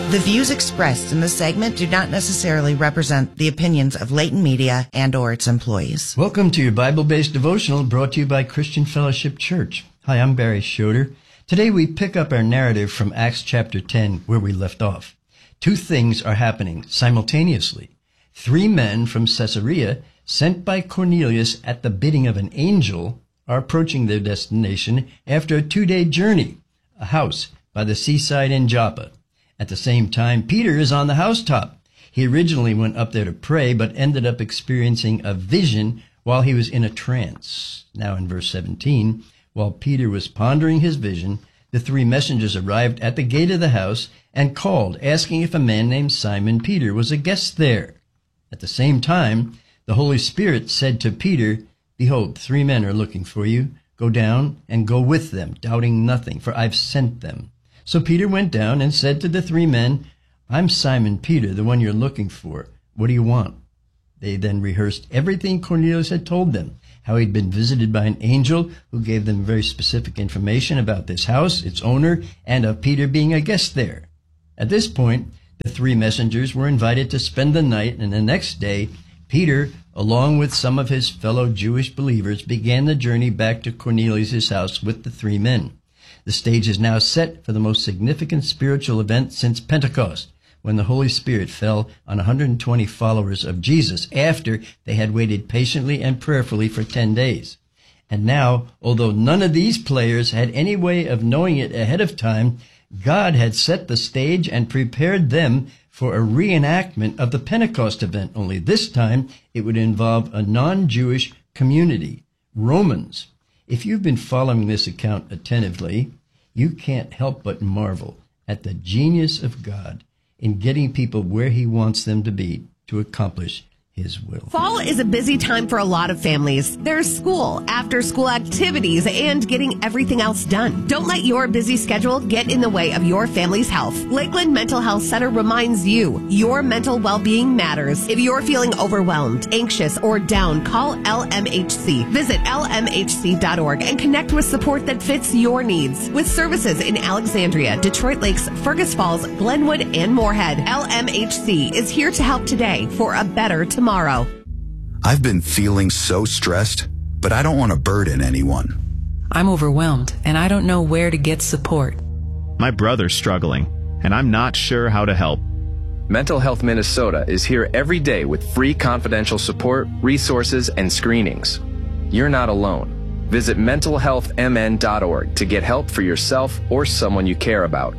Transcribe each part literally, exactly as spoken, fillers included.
The views expressed in this segment do not necessarily represent the opinions of Leighton Media and or its employees. Welcome to your Bible-based devotional brought to you by Christian Fellowship Church. Hi, I'm Barry Schroeder. Today we pick up our narrative from Acts chapter ten, where we left off. Two things are happening simultaneously. Three men from Caesarea, sent by Cornelius at the bidding of an angel, are approaching their destination after a two-day journey, a house by the seaside in Joppa. At the same time, Peter is on the housetop. He originally went up there to pray, but ended up experiencing a vision while he was in a trance. Now in verse seventeen, while Peter was pondering his vision, the three messengers arrived at the gate of the house and called, asking if a man named Simon Peter was a guest there. At the same time, the Holy Spirit said to Peter, "Behold, three men are looking for you. Go down and go with them, doubting nothing, for I've sent them." So Peter went down and said to the three men, "I'm Simon Peter, the one you're looking for. What do you want?" They then rehearsed everything Cornelius had told them, how he'd been visited by an angel who gave them very specific information about this house, its owner, and of Peter being a guest there. At this point, the three messengers were invited to spend the night, and the next day, Peter, along with some of his fellow Jewish believers, began the journey back to Cornelius' house with the three men. The stage is now set for the most significant spiritual event since Pentecost, when the Holy Spirit fell on one hundred twenty followers of Jesus after they had waited patiently and prayerfully for ten days. And now, although none of these players had any way of knowing it ahead of time, God had set the stage and prepared them for a reenactment of the Pentecost event, only this time it would involve a non-Jewish community, Romans. If you've been following this account attentively, you can't help but marvel at the genius of God in getting people where he wants them to be to accomplish his will. Fall is a busy time for a lot of families. There's school, after-school activities, and getting everything else done. Don't let your busy schedule get in the way of your family's health. Lakeland Mental Health Center reminds you, your mental well-being matters. If you're feeling overwhelmed, anxious, or down, call L M H C. Visit L M H C dot org and connect with support that fits your needs. With services in Alexandria, Detroit Lakes, Fergus Falls, Glenwood, and Moorhead, L M H C is here to help today for a better tomorrow. Tomorrow. I've been feeling so stressed, but I don't want to burden anyone. I'm overwhelmed, and I don't know where to get support. My brother's struggling, and I'm not sure how to help. Mental Health Minnesota is here every day with free confidential support, resources, and screenings. You're not alone. Visit mental health m n dot org to get help for yourself or someone you care about.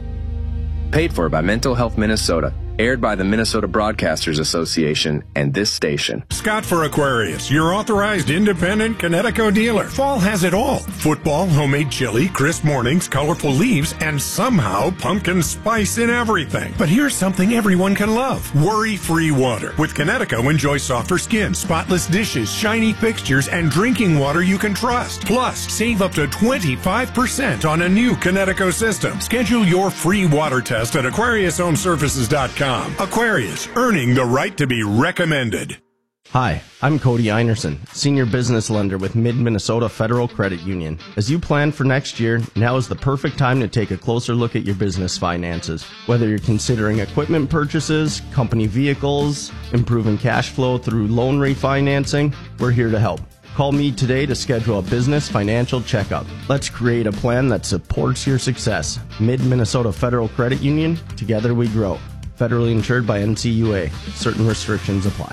Paid for by Mental Health Minnesota. Aired by the Minnesota Broadcasters Association and this station. Scott for Aquarius, your authorized independent Connecticut dealer. Fall has it all. Football, homemade chili, crisp mornings, colorful leaves, and somehow pumpkin spice in everything. But here's something everyone can love. Worry-free water. With Connecticut, enjoy softer skin, spotless dishes, shiny fixtures, and drinking water you can trust. Plus, save up to twenty-five percent on a new Connecticut system. Schedule your free water test at aquarius home services dot com. Aquarius, earning the right to be recommended. Hi, I'm Cody Einerson, Senior Business Lender with Mid-Minnesota Federal Credit Union. As you plan for next year, now is the perfect time to take a closer look at your business finances. Whether you're considering equipment purchases, company vehicles, improving cash flow through loan refinancing, we're here to help. Call me today to schedule a business financial checkup. Let's create a plan that supports your success. Mid-Minnesota Federal Credit Union, together we grow. Federally insured by N C U A. Certain restrictions apply.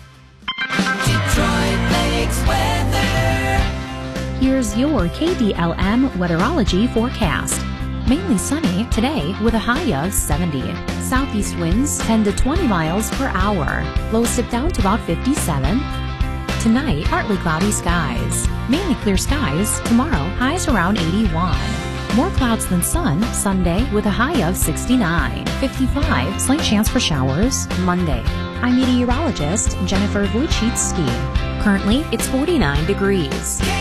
Detroit Lakes weather. Here's your K D L M weatherology forecast. Mainly sunny today with a high of seventy. Southeast winds ten to twenty miles per hour. Lows dip down to about fifty-seven. Tonight, partly cloudy skies. Mainly clear skies. Tomorrow, highs around eighty-one. More clouds than sun Sunday with a high of sixty-nine. fifty-five, slight chance for showers Monday. I'm meteorologist Jennifer Wojcicki. Currently, it's forty-nine degrees.